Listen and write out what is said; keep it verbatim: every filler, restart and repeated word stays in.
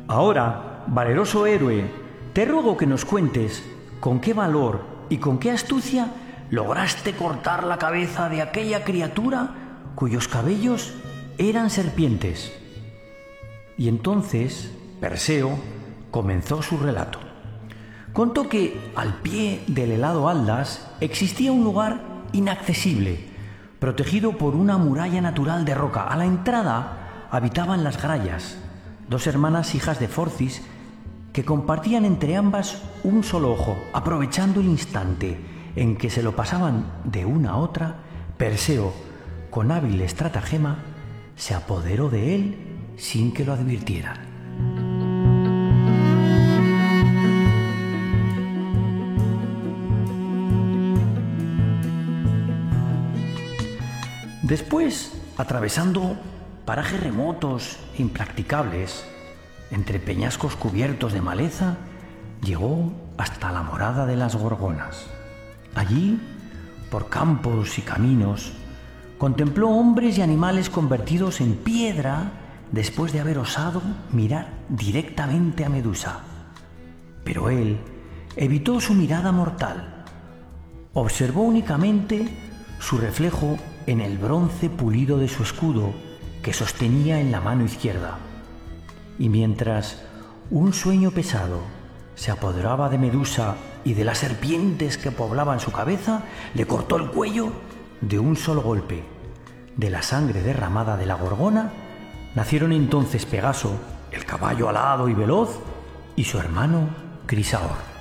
Ahora, valeroso héroe, te ruego que nos cuentes con qué valor y con qué astucia lograste cortar la cabeza de aquella criatura cuyos cabellos eran serpientes. Y entonces Perseo comenzó su relato. Contó que al pie del helado Aldas existía un lugar inaccesible, protegido por una muralla natural de roca. A la entrada habitaban las Grayas, dos hermanas hijas de Forcis que compartían entre ambas un solo ojo. Aprovechando el instante en que se lo pasaban de una a otra, Perseo, con hábil estratagema, se apoderó de él sin que lo advirtieran. Después, atravesando parajes remotos e impracticables, entre peñascos cubiertos de maleza, llegó hasta la morada de las Gorgonas. Allí, por campos y caminos, contempló hombres y animales convertidos en piedra después de haber osado mirar directamente a Medusa. Pero él evitó su mirada mortal. Observó únicamente su reflejo en el bronce pulido de su escudo que sostenía en la mano izquierda. Y mientras un sueño pesado se apoderaba de Medusa y de las serpientes que poblaban su cabeza, le cortó el cuello de un solo golpe. De la sangre derramada de la Gorgona nacieron entonces Pegaso, el caballo alado y veloz, y su hermano Crisaor.